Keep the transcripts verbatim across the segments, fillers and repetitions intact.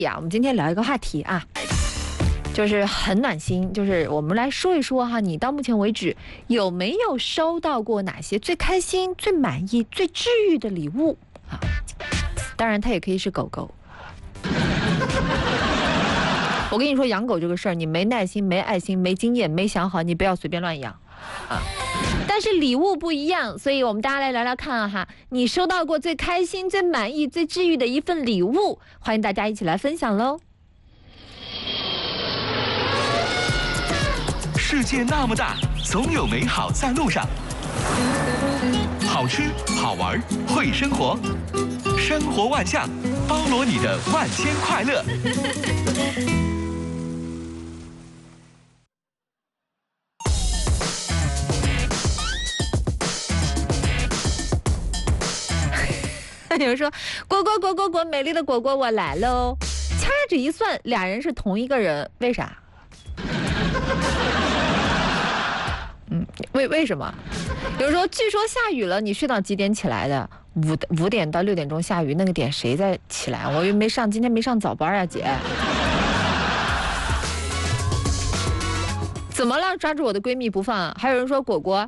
呀，我们今天聊一个话题啊，就是很暖心，就是我们来说一说哈，你到目前为止有没有收到过哪些最开心、最满意、最治愈的礼物啊？当然，它也可以是狗狗。我跟你说，养狗这个事儿，你没耐心、没爱心、没经验、没想好，你不要随便乱养啊。但是礼物不一样，所以我们大家来聊聊看哈，你收到过最开心、最满意、最治愈的一份礼物，欢迎大家一起来分享喽。 世界那么大，总有美好在路上。好吃、好玩、会生活，生活万象，包罗你的万千快乐。 有人说果果果果果，美丽的果果我来喽。掐指一算，俩人是同一个人，为啥？嗯，为为什么？有人说，据说下雨了，你睡到几点起来的？五五点到六点钟下雨，那个点谁在起来？我又没上，今天没上早班啊，姐。怎么了？抓住我的闺蜜不放？还有人说果果，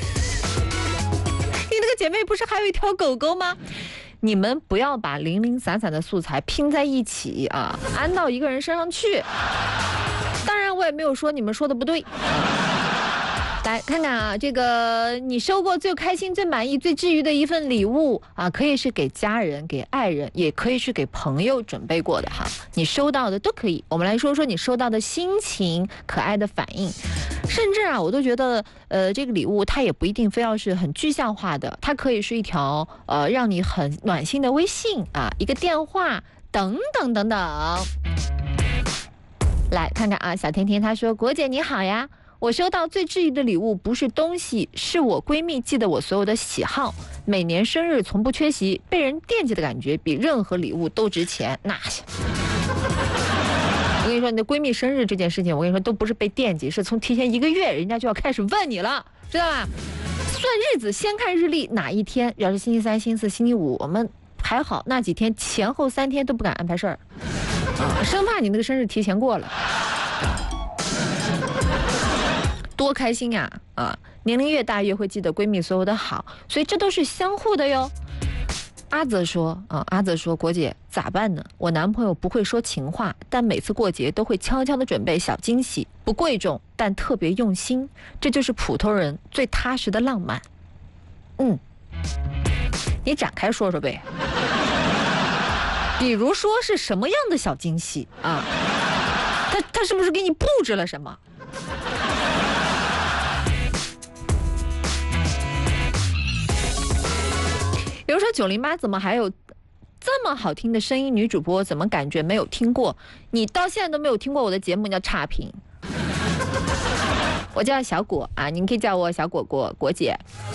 你那个姐妹不是还有一条狗狗吗？你们不要把零零散散的素材拼在一起啊，安到一个人身上去。当然，我也没有说你们说的不对。来看看啊，这个你收过最开心、最满意、最治愈的一份礼物啊，可以是给家人、给爱人，也可以是给朋友准备过的哈。你收到的都可以。我们来说说你收到的心情、可爱的反应，甚至啊，我都觉得，呃，这个礼物它也不一定非要是很具象化的，它可以是一条呃让你很暖心的微信啊，一个电话等等等等。来看看啊，小甜甜她说：“果姐你好呀。”我收到最治愈的礼物不是东西，是我闺蜜记得我所有的喜好，每年生日从不缺席，被人惦记的感觉比任何礼物都值钱。那我跟你说，你的闺蜜生日这件事情，我跟你说都不是被惦记，是从提前一个月人家就要开始问你了，知道吧？算日子先看日历，哪一天要是星期三、星期四、星期五，我们排好那几天前后三天都不敢安排事儿，啊，生怕你那个生日提前过了。多开心呀！啊，年龄越大越会记得闺蜜所有的好，所以这都是相互的哟。阿泽说啊，阿泽说，果姐咋办呢？我男朋友不会说情话，但每次过节都会悄悄的准备小惊喜，不贵重，但特别用心，这就是普通人最踏实的浪漫。嗯，你展开说说呗。比如说是什么样的小惊喜啊？他他是不是给你布置了什么？比如说九零八怎么还有这么好听的声音，女主播怎么感觉没有听过？你到现在都没有听过我的节目，叫差评。我叫小果啊，您可以叫我小果果果姐。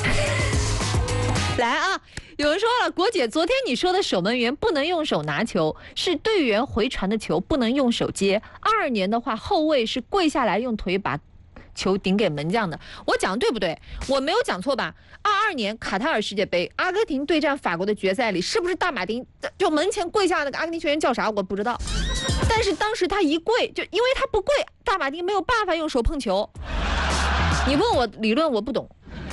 来啊，有人说了，果姐，昨天你说的守门员不能用手拿球，是队员回传的球不能用手接。二二年的话，后卫是跪下来用腿把球顶给门将的，我讲的对不对？我没有讲错吧？二二年卡塔尔世界杯，阿根廷对战法国的决赛里，是不是大马丁就门前跪下那个阿根廷球员叫啥？我不知道，但是当时他一跪，就因为他不跪，大马丁没有办法用手碰球。你问我理论，我不懂。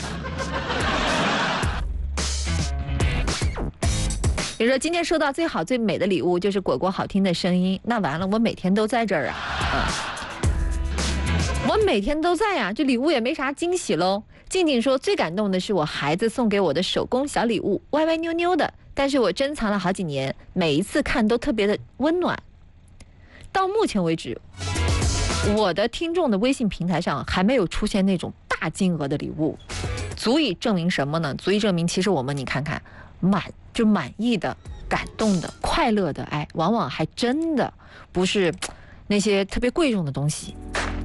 比如说今天收到最好最美的礼物就是果果好听的声音，那完了，我每天都在这儿啊啊！我每天都在呀、啊，这礼物也没啥惊喜喽。静静说，最感动的是我孩子送给我的手工小礼物，歪歪扭扭的，但是我珍藏了好几年，每一次看都特别的温暖。到目前为止，我的听众的微信平台上还没有出现那种大金额的礼物，足以证明什么呢？足以证明其实我们你看看，满就满意的、感动的、快乐的爱，往往还真的不是那些特别贵重的东西。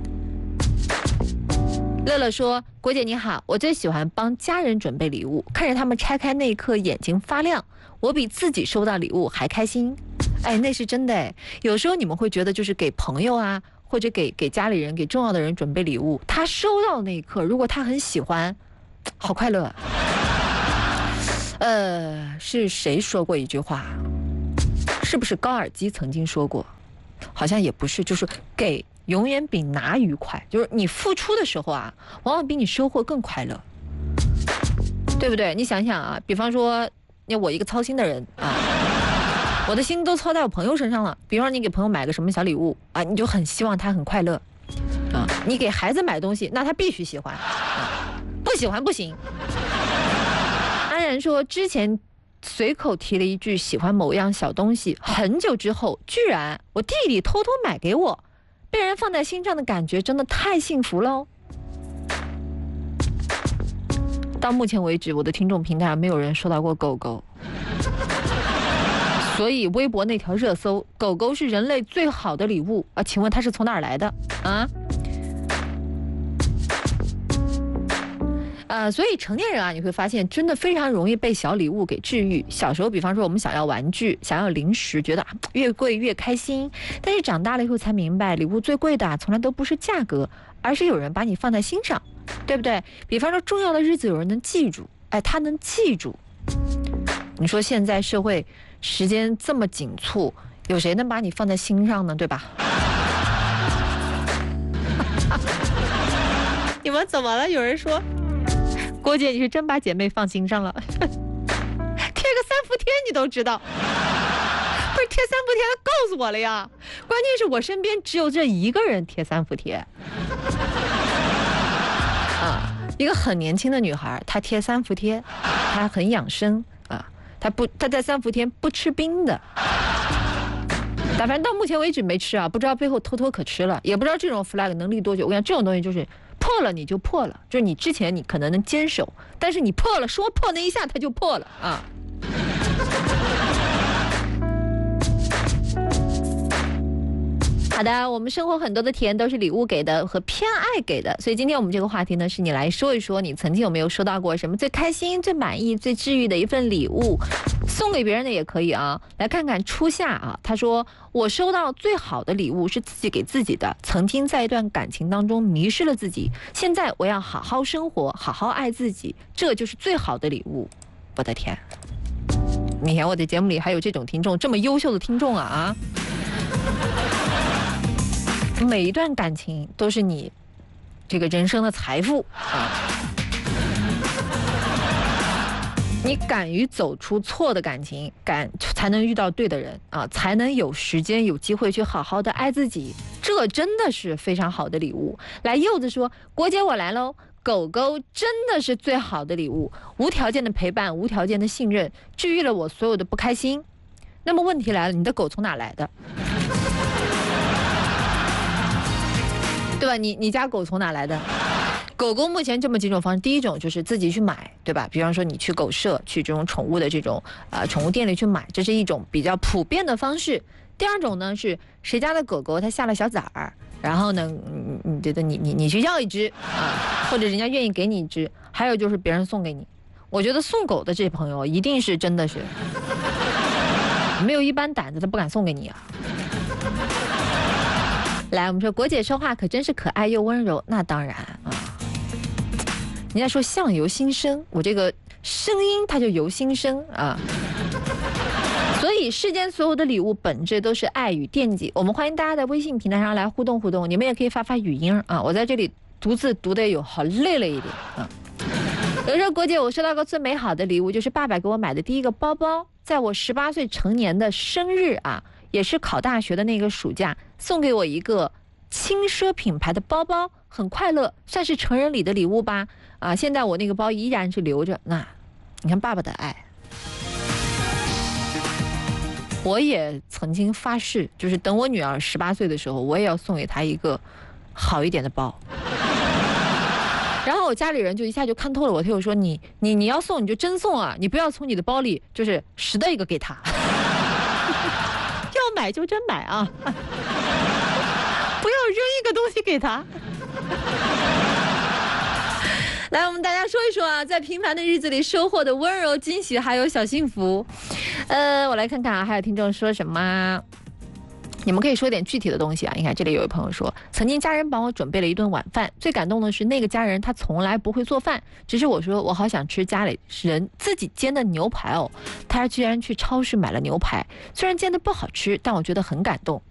乐乐说，果姐你好，我最喜欢帮家人准备礼物，看着他们拆开那一刻眼睛发亮，我比自己收到礼物还开心。哎，那是真的哎。有时候你们会觉得就是给朋友啊，或者给给家里人、给重要的人准备礼物，他收到那一刻，如果他很喜欢，好快乐。呃，是谁说过一句话？ 是不是高尔基曾经说过？好像也不是，就是给永远比拿愉快，就是你付出的时候啊，往往比你收获更快乐，对不对？你想想啊，比方说，那我一个操心的人啊，我的心都操在我朋友身上了。比方说你给朋友买个什么小礼物啊，你就很希望他很快乐啊。你给孩子买东西，那他必须喜欢啊，不喜欢不行。安然说之前随口提了一句喜欢某样小东西，很久之后居然我弟弟偷偷买给我，被人放在心上的感觉真的太幸福了哦。到目前为止我的听众平台上没有人收到过狗狗，所以微博那条热搜狗狗是人类最好的礼物啊，请问它是从哪儿来的啊？呃，所以成年人啊，你会发现真的非常容易被小礼物给治愈。小时候，比方说我们想要玩具、想要零食，觉得啊越贵越开心。但是长大了以后才明白，礼物最贵的啊，从来都不是价格，而是有人把你放在心上，对不对？比方说重要的日子有人能记住，哎，他能记住。你说现在社会时间这么紧促，有谁能把你放在心上呢？对吧？你们怎么了？有人说。郭姐，你是真把姐妹放心上了，贴个三伏贴你都知道，不是贴三伏贴他告诉我了呀？关键是我身边只有这一个人贴三伏贴，啊，一个很年轻的女孩，她贴三伏贴，她很养生啊，她不，她在三伏天不吃冰的，但反正到目前为止没吃啊，不知道背后偷偷可吃了，也不知道这种 flag 能立多久。我想这种东西就是。破了你就破了，就是你之前你可能能坚守，但是你破了，说破那一下它就破了啊。好的，我们生活很多的甜都是礼物给的和偏爱给的，所以今天我们这个话题呢，是你来说一说你曾经有没有收到过什么最开心、最满意、最治愈的一份礼物，送给别人的也可以啊。来看看初夏啊，他说我收到最好的礼物是自己给自己的，曾经在一段感情当中迷失了自己，现在我要好好生活，好好爱自己，这就是最好的礼物。我的天，你看我的节目里还有这种听众，这么优秀的听众啊啊！每一段感情都是你这个人生的财富啊！你敢于走出错的感情，敢才能遇到对的人啊，才能有时间有机会去好好的爱自己，这真的是非常好的礼物。来，柚子说，国姐我来喽，狗狗真的是最好的礼物，无条件的陪伴，无条件的信任，治愈了我所有的不开心。那么问题来了，你的狗从哪来的？对吧？你你家狗从哪来的？狗狗目前这么几种方式，第一种就是自己去买，对吧？比方说你去狗舍，去这种宠物的这种呃宠物店里去买，这是一种比较普遍的方式。第二种呢是谁家的狗狗它下了小崽儿，然后呢，你你觉得你你你去要一只啊，或者人家愿意给你一只，还有就是别人送给你。我觉得送狗的这朋友一定是真的是没有一般胆子，他不敢送给你啊。来，我们说国姐说话可真是可爱又温柔，那当然啊。人家说相由心生，我这个声音它就由心生啊。所以世间所有的礼物本质都是爱与惦记。我们欢迎大家在微信平台上来互动互动，你们也可以发发语音啊。我在这里读字读得有好累了一点啊。有时候国姐，我收到个最美好的礼物，就是爸爸给我买的第一个包包，在我十八岁成年的生日啊。也是考大学的那个暑假，送给我一个轻奢品牌的包包，很快乐，算是成人礼的礼物吧。啊，现在我那个包依然是留着。那你看爸爸的爱，我也曾经发誓，就是等我女儿十八岁的时候，我也要送给她一个好一点的包。然后我家里人就一下就看透了我，他就说你你你要送你就真送啊，你不要从你的包里就是拾到一个给她。要买就真买啊，不要扔一个东西给他。来，我们大家说一说啊，在平凡的日子里收获的温柔惊喜还有小幸福。呃，我来看看啊，还有听众说什么。 你们可以说点具体的东西啊。你看这里有位朋友说，曾经家人帮我准备了一顿晚饭，最感动的是那个家人他从来不会做饭，只是我说我好想吃家里人自己煎的牛排哦，他居然去超市买了牛排，虽然煎的不好吃，但我觉得很感动。